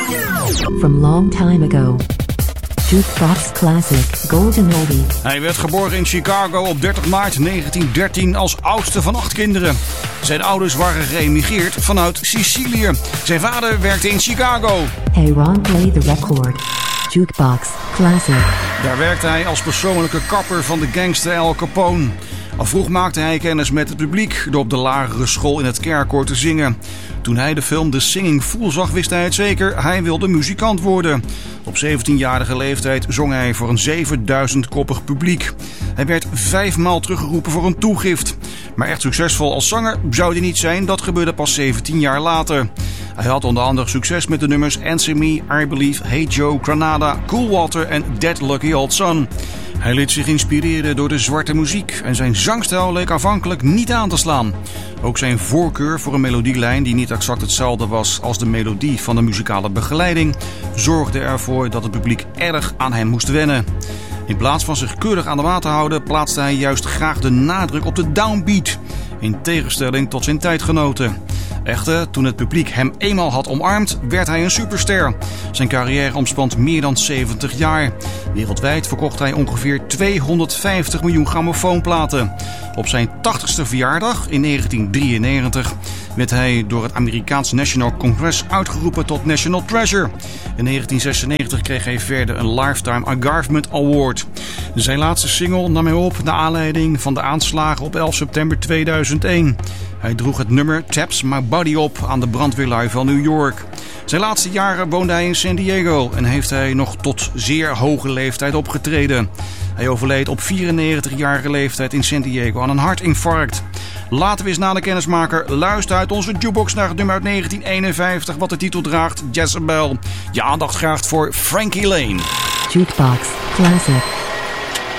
From long time ago. Jukebox Classic Golden Oldie. Hij werd geboren in Chicago op 30 maart 1913 als oudste van 8 kinderen. Zijn ouders waren geëmigreerd vanuit Sicilië. Zijn vader werkte in Chicago. Hey Ron, play the record. Jukebox Classic. Daar werkte hij als persoonlijke kapper van de gangster Al Capone. Al vroeg maakte hij kennis met het publiek door op de lagere school in het kerkkoor te zingen. Toen hij de film The Singing Fool zag, wist hij het zeker. Hij wilde muzikant worden. Op 17-jarige leeftijd zong hij voor een 7000-koppig publiek. Hij werd 5 maal teruggeroepen voor een toegift. Maar echt succesvol als zanger zou hij niet zijn. Dat gebeurde pas 17 jaar later. Hij had onder andere succes met de nummers Answer Me, I Believe, Hey Joe, Granada, Cool Water en Dead Lucky Old Son. Hij liet zich inspireren door de zwarte muziek en zijn zangstijl leek aanvankelijk niet aan te slaan. Ook zijn voorkeur voor een melodielijn die niet exact hetzelfde was als de melodie van de muzikale begeleiding zorgde ervoor dat het publiek erg aan hem moest wennen. In plaats van zich keurig aan de maat te houden plaatste hij juist graag de nadruk op de downbeat, in tegenstelling tot zijn tijdgenoten. Echter, toen het publiek hem eenmaal had omarmd, werd hij een superster. Zijn carrière omspant meer dan 70 jaar. Wereldwijd verkocht hij ongeveer 250 miljoen grammofoonplaten. Op zijn 80ste verjaardag in 1993 werd hij door het Amerikaanse National Congress uitgeroepen tot National Treasure. In 1996 kreeg hij verder een Lifetime Achievement Award. Zijn laatste single nam hij op naar aanleiding van de aanslagen op 11 september 2001. Hij droeg het nummer Taps My Body op aan de brandweerlui van New York. Zijn laatste jaren woonde hij in San Diego en heeft hij nog tot zeer hoge leeftijd opgetreden. Hij overleed op 94-jarige leeftijd in San Diego aan een hartinfarct. Laten we eens naar de kennismaker. Luister uit onze jukebox naar het nummer uit 1951 wat de titel draagt Jezebel. Je aandacht graag voor Frankie Lane. Jukebox Classic.